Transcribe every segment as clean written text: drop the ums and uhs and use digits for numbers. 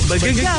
Bergegau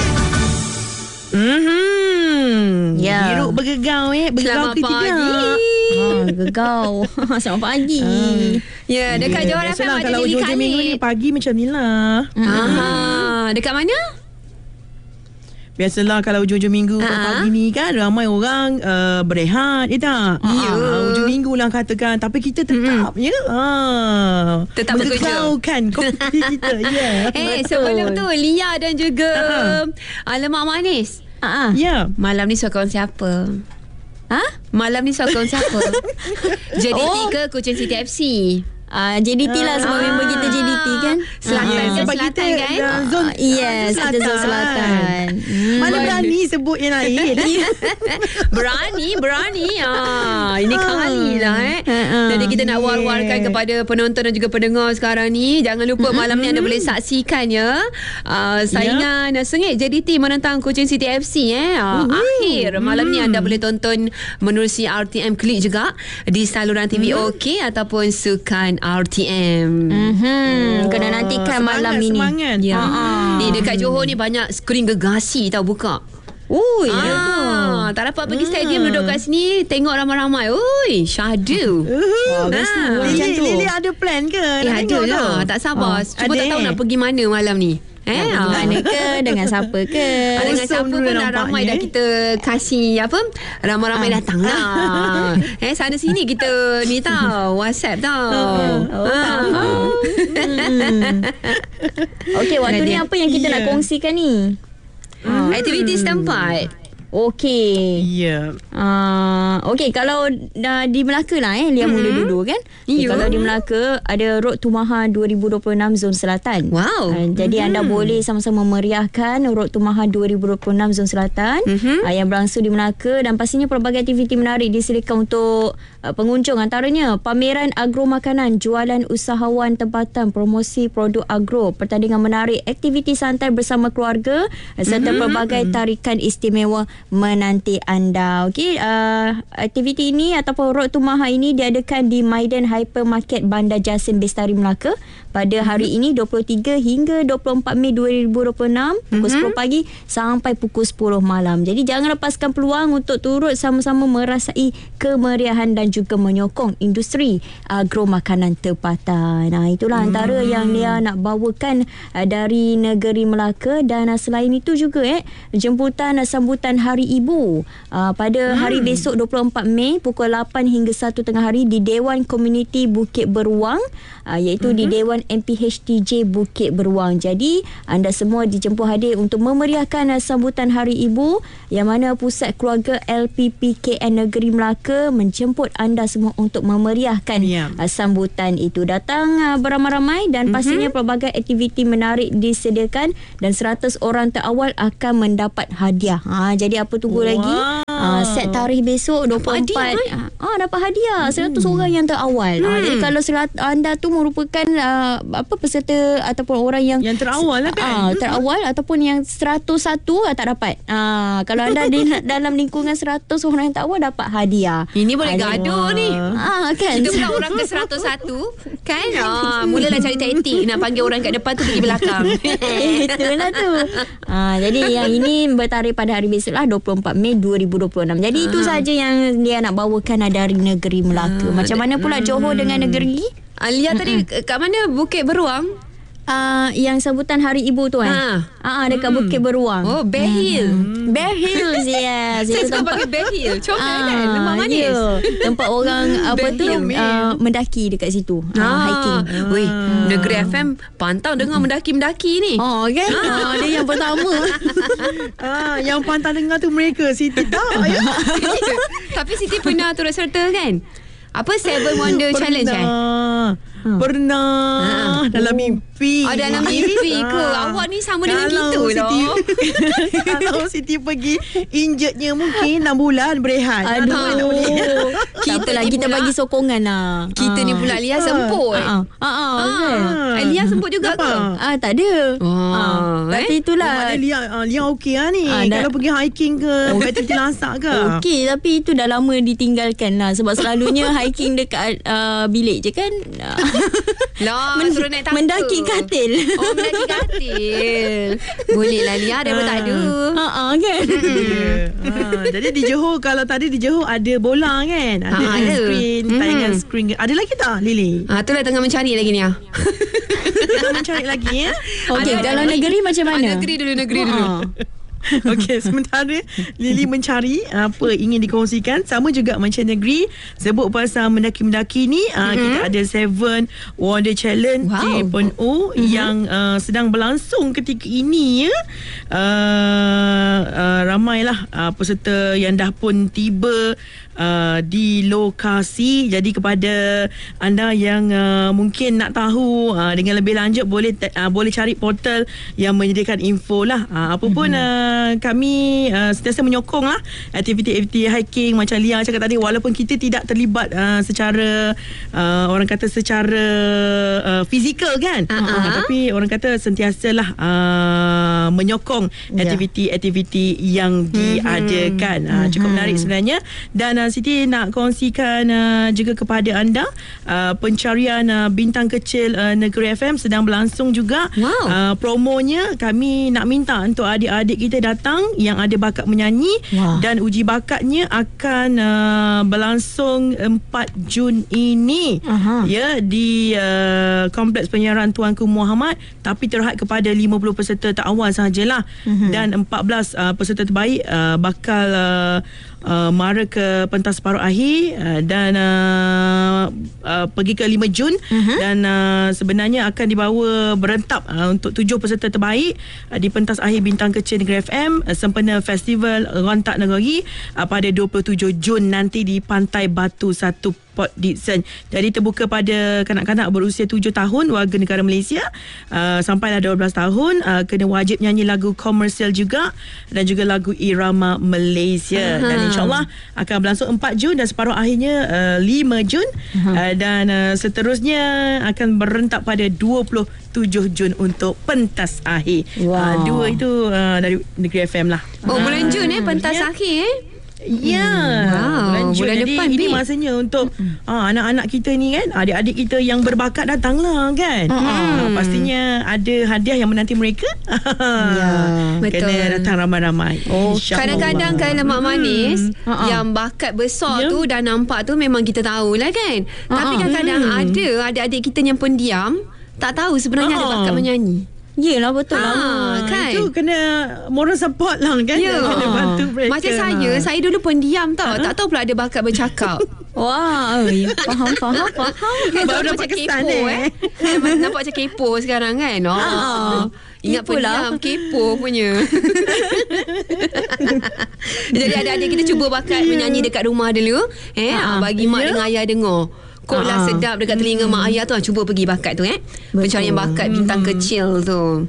Ya. Hiruk bergegau Bergegau Selamat pagi. Gegau. Selamat pagi. Ya, dekat Johor FM biasalah ada kalau Lily hujung minggu ni Khalid. pagi macam ni lah. Dekat mana? Biasalah kalau hujung-hujung minggu pagi ni kan ramai orang berehat, tak? Ya. Hujung minggu lah katakan. Tapi kita tetap Tetap bekerja. bergegaukan kopi kita. Ya. Sebelum tu Lia dan juga Lemak Manis. Ya. Malam ni sokong siapa? Malam ni sokong siapa? JDT ke Kuching City FC? JDT lah sebab member kita JDT kan. Selatan kan? Sebab Selatan kita kan? zon Yes, kita zon selatan. Mana berani sebut yang lain. Berani. Ini kali lah Jadi kita nak war-warkan kepada penonton dan juga pendengar sekarang ni. Jangan lupa malam ni anda boleh saksikan saingan sengit JDT menentang Kuching City FC akhir malam ni anda boleh tonton menerusi RTM Klik juga di saluran TV OK ataupun sukan RTM. Kena nantikan malam ini. Semangat. Ya. Ni dekat Johor ni banyak skrin gegasi tau buka. Ui, Tak dapat pergi stadium duduk kat sini tengok ramai-ramai. Ui, syahdu. Lily ada plan ke? Nak Ada tengok tu? lah. Tak sabar. Cuma ada, tak tahu nak pergi mana malam ni. mana ke, dengan siapa ke. Dengan siapa dulu pun dah nampaknya, ramai dah kita kasih ramai-ramai datang lah. Sana sini kita ni tau WhatsApp tau. Okey, waktu ni apa yang kita nak kongsikan ni? Aktiviti setempat. Okey. Ya. Okey, kalau di Melaka lah Lia mula dulu kan. Okay, kalau di Melaka ada Road to Maha 2026 Zon Selatan. Wow. Jadi anda boleh sama-sama meriahkan Road to Maha 2026 Zon Selatan yang berlangsung di Melaka, dan pastinya pelbagai aktiviti menarik disediakan untuk pengunjung, antaranya pameran agro makanan, jualan usahawan tempatan, promosi produk agro, pertandingan menarik, aktiviti santai bersama keluarga serta pelbagai tarikan istimewa menanti anda. Okey, aktiviti ini ataupun Road to Maha ini diadakan di Maidan Hypermarket Bandar Jasin Bestari Melaka pada hari ini 23 hingga 24 Mei 2026 pukul 10 pagi sampai pukul 10 malam. Jadi jangan lepaskan peluang untuk turut sama-sama merasai kemeriahan dan juga menyokong industri agro makanan tempatan. Itulah antara yang Lia nak bawakan dari negeri Melaka. Dan selain itu juga jemputan sambutan Hari Ibu pada hari besok 24 Mei pukul 8 hingga 1 tengah hari di Dewan Komuniti Bukit Beruang, iaitu di Dewan MPHTJ Bukit Beruang. Jadi anda semua dijemput hadir untuk memeriahkan sambutan Hari Ibu, yang mana Pusat Keluarga LPPKN Negeri Melaka menjemput anda semua untuk memeriahkan sambutan itu. Datang beramai-ramai dan pastinya pelbagai aktiviti menarik disediakan dan 100 orang terawal akan mendapat hadiah. Jadi apa tunggu lagi? Set tarikh besok 24 dapat hadiah 100 orang yang terawal. Jadi kalau anda tu merupakan peserta ataupun orang yang terawal lah kan. Terawal ataupun yang 101 tak dapat. Kalau anda di dalam lingkungan 100 orang yang terawal dapat hadiah. Ini boleh gaduh ni. Kan. Kita pula orang ke 101 kan. Mulalah cari taktik nak panggil orang kat depan tu pergi belakang. Itulah tu. Jadi yang ini bertarikh pada hari besok lah 24 Mei 2026. Jadi itu saja yang dia nak bawakan dari negeri Melaka. Macam mana pula Johor dengan negeri? Lia tadi kat mana? Bukit Beruang? Yang sambutan Hari Ibu tu dekat Bukit Beruang. Oh, Bear Hill. Bear Hills, yes. Saya suka panggil Bear Hill. Comel kan? Lemak manis. Tempat orang mendaki dekat situ. Hiking. Weh, Negeri FM pantang dengar mendaki-mendaki ni. Kan? Dia yang pertama. Yang pantang dengar tu mereka. Siti tak. Tapi Siti pernah turut serta kan? Apa Seven Wonder Challenge kan? Pernah dalam mimpi. Dalam mimpi ke? Awak ni sama dengan kita loh. Kalau Siti pergi injetnya mungkin 6 bulan berehat. Kita bagi sokongan lah. Kita ni pula Lia semput. Lia semput juga ke? Tak ada. Tapi itulah. Lia okey lah ni. Kalau pergi hiking ke, aktiviti lasak ke? Okey, tapi itu dah lama ditinggalkan lah. Sebab selalunya hiking dekat bilik je kan. Lah, suruh naik tangga. Mendaki katil. Oh, mendaki katil. Boleh lah Lia, daripada tak ada. Kan. Jadi di Johor, kalau tadi di Johor ada bola kan, ada skrin, tayangan skrin. Ada lagi tak Lily? Itulah tengah mencari lagi ni. Kita mencari lagi ya. Okey, dalam negeri macam mana? Negeri dulu. Okey, sementara Lily mencari apa ingin dikongsikan, sama juga macam negeri, sebut pasal mendaki-mendaki ni, kita ada 7 Wonder Challenge yang sedang berlangsung ketika ini ya. Ramailah peserta yang dah pun tiba di lokasi. Jadi kepada anda yang mungkin nak tahu dengan lebih lanjut, boleh cari portal yang menyediakan info lah. Apa pun kami sentiasa menyokong lah aktiviti-aktiviti hiking macam Lia cakap tadi, walaupun kita tidak terlibat secara orang kata secara fizikal kan, tapi orang kata sentiasalah menyokong aktiviti-aktiviti yang diadakan. Cukup menarik sebenarnya. Dan Siti nak kongsikan juga kepada anda, pencarian bintang kecil Negeri FM sedang berlangsung juga. Promonya kami nak minta untuk adik-adik kita datang yang ada bakat menyanyi, dan uji bakatnya akan berlangsung 4 Jun ini ya, di Kompleks Penyiaran Tuanku Muhammad, tapi terhad kepada 50 peserta terawal sahajalah. Dan 14 peserta terbaik bakal mara ke pentas separuh akhir dan pergi ke 5 Jun dan sebenarnya akan dibawa berentap untuk 7 peserta terbaik di pentas akhir Bintang Kecil Negeri FM sempena Festival Rontak Negeri pada 27 Jun nanti di Pantai Batu 1 Port Dickson. Jadi terbuka pada kanak-kanak berusia 7 tahun warga negara Malaysia sampailah 12 tahun, kena wajib nyanyi lagu komersial juga dan juga lagu irama Malaysia. Dan insyaAllah akan berlangsung 4 Jun dan separuh akhirnya 5 Jun dan seterusnya akan berentak pada 27 Jun untuk pentas akhir. Dua itu dari Negeri FM lah. Bulan Jun pentas akhir bulan Jun. Jadi depan, ini masanya untuk anak-anak kita ni kan, adik-adik kita yang berbakat datanglah kan. Pastinya ada hadiah yang menanti mereka. Betul. Kena datang ramai-ramai. Kadang-kadang kan lemak manis yang bakat besar tu dah nampak tu memang kita tahulah kan. Tapi kadang-kadang ada adik-adik kita yang pendiam, tak tahu sebenarnya ada bakat menyanyi. Yelah, betul lah kan? Itu kena moral support lah kan. Kena bantu mereka. Macam saya dulu pendiam tau. Tak tahu pula ada bakat bercakap. Faham. Baru nampak kepo nampak macam kepo sekarang kan. Ingat pendiam kepo punya. Jadi adik-adik kita cuba bakat menyanyi dekat rumah dulu. Bagi mak dengan ayah dengar. Koklah sedap dekat telinga mak ayah tu. Cuba pergi bakat tu pencarian bakat Bintang Kecil tu.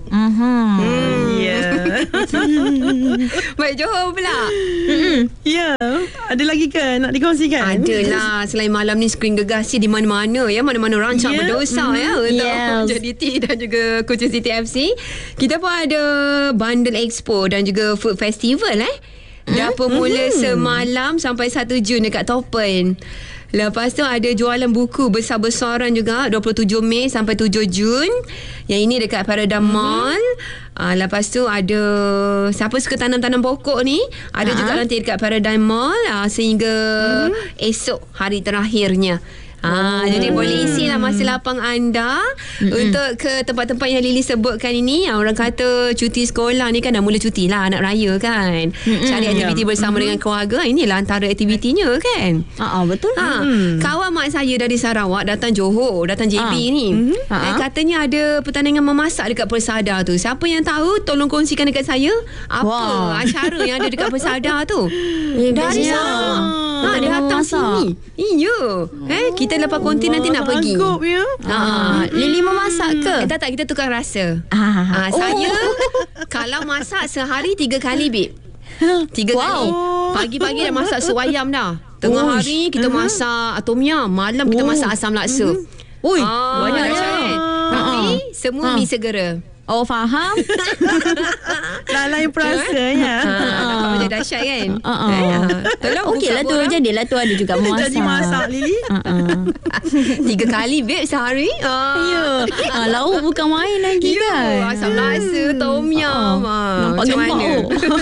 Baik, Johor pula. Ada lagi ke nak dikongsikan? Adalah. Selain malam ni skrin gegasi di mana-mana ya, mana-mana rancang berdosa untuk JDT dan juga Kuching City FC. Kita pun ada Bundle Expo dan juga Food Festival dah bermula semalam sampai 1 Jun dekat Topen. Lepas tu ada jualan buku besar-besaran juga 27 Mei sampai 7 Jun. Yang ini dekat Paradigm Mall. Lepas tu ada siapa suka tanam-tanam pokok ni, ada juga nanti dekat Paradigm Mall sehingga esok hari terakhirnya. Jadi boleh isilah masa lapang anda untuk ke tempat-tempat yang Lily sebutkan ini. Orang kata cuti sekolah ni kan dah mula cuti lah, anak raya kan. Cari aktiviti bersama dengan keluarga. Inilah antara aktivitinya kan. Betul. Kawan mak saya dari Sarawak datang Johor, datang JB ni. Katanya ada pertandingan memasak dekat Persada tu. Siapa yang tahu tolong kongsikan dekat saya apa acara yang ada dekat Persada tu. Dari Sarawak. Dia datang sini. Kita lepas konti nanti nak pergi. Lily memasak ke? Tak, kita tukar rasa. Saya kalau masak sehari 3 kali, babe. 3 kali. Pagi-pagi dah masak sup ayam dah. Tengah hari kita masak tom yum. Malam kita masak asam laksa. Banyak kan? Tapi semua mi segera. Oh, faham? Lain perasanya. Nampak macam dahsyat kan? Tolong Okey lah tu. Jadilah tu ada juga masak. Jadi masak Lily. 3 kali babe sehari. Ya. Lauk bukan main lagi kan. Asam lasa, tom yum. Nampak Macam gempak mana?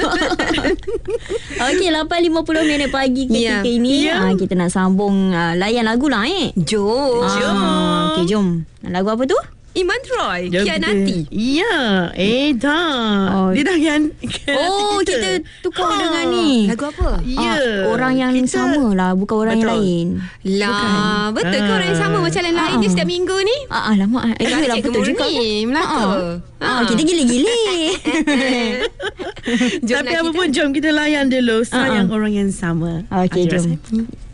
Okey, 8.50 minit pagi ketika ini. Kita nak sambung layan lagu lah Jom. Okey, jom. Lagu apa tu? Iman Troy, Jom Kianati. Ya. Dah. Dia dah Kita tukar dengan ni. Lagu apa? Ya. Orang yang sama lah, bukan orang yang lain. Lah, betul ke orang yang sama macam lain-lain je setiap minggu ni? Lama. Cikgu Betul juga. Melaka. Kita gila-gila. Jom Tapi apa pun, jom kita layan dulu. Sayang orang yang sama. Okey, Hati jom. rasa.